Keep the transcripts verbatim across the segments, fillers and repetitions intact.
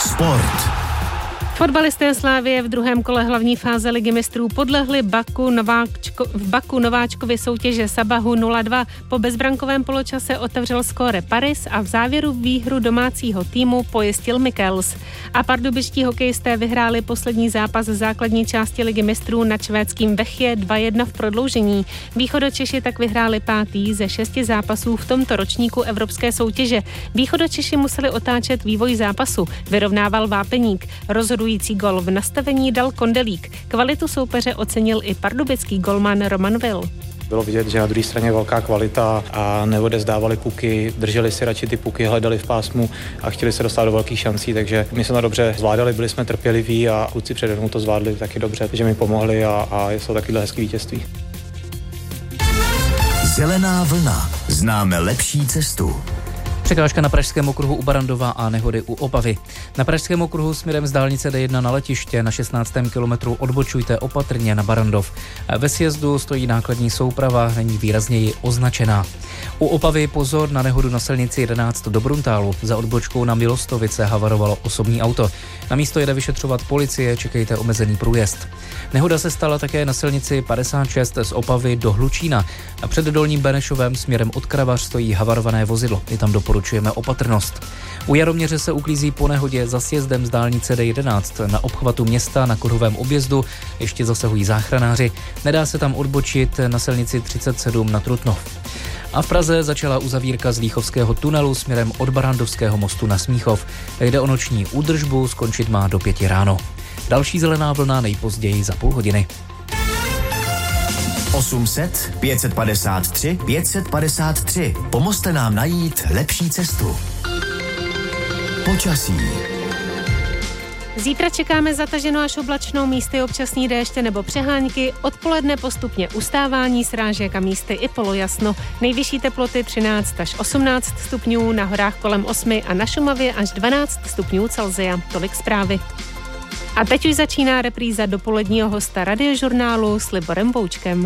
Sport. Fotbalisté Slavie v druhém kole hlavní fáze Ligy mistrů podlehli Baku Nováčko, v Baku Nováčkovi soutěže Sabahu nula dva. Po bezbrankovém poločase otevřel skóre Paris a v závěru výhru domácího týmu pojistil Mikels. A pardubičtí hokejisté vyhráli poslední zápas v základní části Ligy mistrů nad švédským Vechje dva jedna v prodloužení. Východočeši tak vyhráli pátý ze šesti zápasů v tomto ročníku evropské soutěže. Východočeši museli otáčet vývoj zápasu, vyrovnával Vápeník. Rozhodující gol v nastavení dal Kondelík. Kvalitu soupeře ocenil i pardubický golman Roman Will. Bylo vidět, že na druhé straně velká kvalita a neodezdávali puky, drželi si radši ty puky, hledali v pásmu a chtěli se dostat do velkých šancí, takže my jsme to dobře zvládali, byli jsme trpěliví a kluci přede mnou to zvládli taky dobře, že mi pomohli a, a jsou takovýhle hezký vítězství. Zelená vlna. Známe lepší cestu. Překážka na Pražském okruhu u Barandova a nehody u Opavy. Na Pražském okruhu směrem z dálnice D jedna na letiště na šestnáctém kilometru odbočujte opatrně na Barandov. Ve sjezdu stojí nákladní souprava, není výrazněji označená. U Opavy pozor na nehodu na silnici jedenáct do Bruntálu. Za odbočkou na Milostovice havarovalo osobní auto. Na místo jede vyšetřovat policie, čekejte omezený průjezd. Nehoda se stala také na silnici padesát šest z Opavy do Hlučína. A před Dolním Benešovem směrem od Kravař stojí havarované vozidlo. Je tam doporučujeme opatrnost. U Jaroměře se uklízí po nehodě za sjezdem z dálnice D jedenáct. Na obchvatu města na kruhovém objezdu ještě zasahují záchranáři. Nedá se tam odbočit na silnici třicet sedm na Trutnov. A v Praze začala uzavírka z Líchovského tunelu směrem od Barandovského mostu na Smíchov. Jde o noční údržbu, skončit má do pěti ráno. Další zelená vlna nejpozději za půl hodiny. osm set, pět set padesát tři, pět set padesát tři. Pomozte nám najít lepší cestu. Počasí. Zítra čekáme zataženou až oblačnou, místy občasný déště nebo přehánky, odpoledne postupně ustávání srážek a místy i polojasno. Nejvyšší teploty třináct až osmnáct stupňů, na horách kolem osm a na Šumavě až dvanáct stupňů Celsia. Tolik zprávy. A teď už začíná repríza dopoledního hosta radiožurnálu s Liborem Boučkem.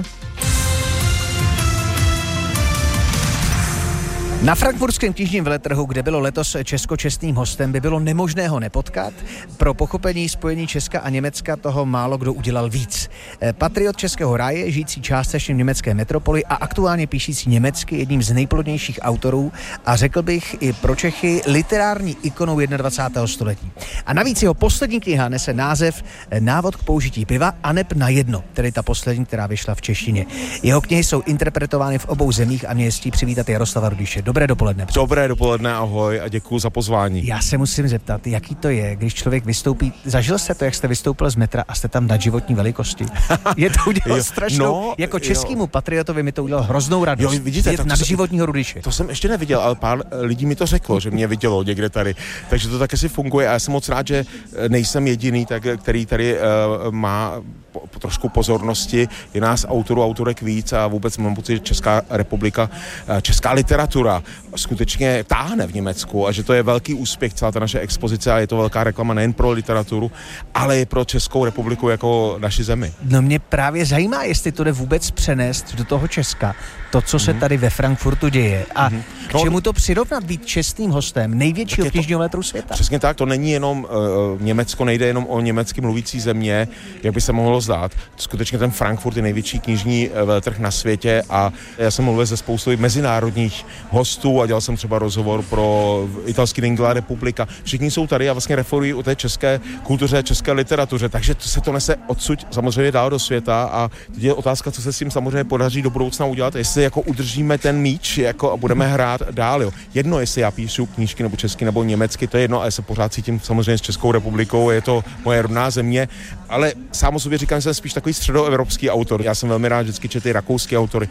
Na frankfurtském knižním veletrhu, kde bylo letos Česko čestným hostem, by bylo nemožné ho nepotkat. Pro pochopení spojení Česka a Německa toho málo kdo udělal víc. Patriot českého ráje, žijící částečně v německé metropoli a aktuálně píšící německy, jedním z nejplodnějších autorů a řekl bych i pro Čechy literární ikonou dvacátého prvního století. A navíc jeho poslední kniha nese název Návod k použití piva aneb na jedno, tedy ta poslední, která vyšla v češtině. Jeho knihy jsou interpretovány v obou zemích a mě je přivítat Jaroslava Rudiše. Dobré dopoledne. Dobré dopoledne, ahoj a děkuju za pozvání. Já se musím zeptat, jaký to je, když člověk vystoupí, zažil jste to, jak jste vystoupil z metra a jste tam na životní velikosti? Je to udělal strašnou, no, jako českému jo. patriotovi mi to udělal hroznou radost. Jo, vidíte, je nadživotního Rudiše. To jsem ještě neviděl, ale pár lidí mi to řeklo, že mě vidělo někde tady. Takže to tak asi funguje a já jsem moc rád, že nejsem jediný, tak, který tady uh, má po, trošku pozornosti. Je nás autorů, autorek víc a vůbec mám pocit, že Česká republika, česká literatura skutečně táhne v Německu a že to je velký úspěch celá ta naše expozice a je to velká reklama nejen pro literaturu, ale i pro Českou republiku jako naši zemi. No mě právě zajímá, jestli to jde vůbec přenést do toho Česka, to, co se mm-hmm. tady ve Frankfurtu děje a mm-hmm. k čemu to přirovnat být čestným hostem největšího knižního veletrhu světa. Přesně tak, to není jenom uh, Německo, nejde jenom o německy mluvící země, jak by se mohlo zdát. Skutečně ten Frankfurt je největší knižní veletrh na světě a já jsem mluvil ze spoustou mezinárodních hostů a dělal jsem třeba rozhovor pro italský deník La Repubblica. Všichni jsou tady a vlastně referují o té české kultuře, české literatuře, takže to se to nese odsud samozřejmě dál do světa a teď je otázka, co se s tím samozřejmě podaří do budoucna udělat, jestli jako udržíme ten míč jako a budeme hrát dál. Jo. Jedno, jestli já píšu knížky nebo česky nebo německy, to je jedno, a já se pořád cítím samozřejmě s Českou republikou, je to moje rodná země, ale sám o sobě říkám, že jsem spíš takový středoevropský autor. Já jsem velmi rád vždycky četl rakouský autory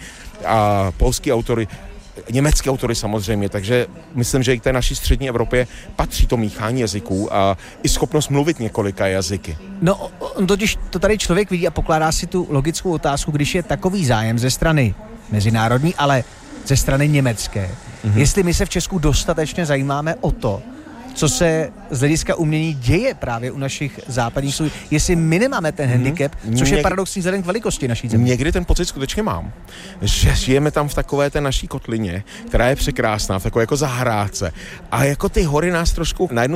a polský autory, německé autory samozřejmě, takže myslím, že i k té naší střední Evropě patří to míchání jazyků a i schopnost mluvit několika jazyky. No, totiž to tady člověk vidí a pokládá si tu logickou otázku, když je takový zájem ze strany mezinárodní, ale ze strany německé. Mm-hmm. Jestli my se v Česku dostatečně zajímáme o to, co se z hlediska umění děje právě u našich západních slů. Jestli my nemáme ten handicap, hmm. což je paradoxní vzhledem k velikosti naší země. Někdy ten pocit skutečně mám, že žijeme tam v takové té naší kotlině, která je překrásná, v takové jako zahrádce. A jako ty hory nás trošku na jednu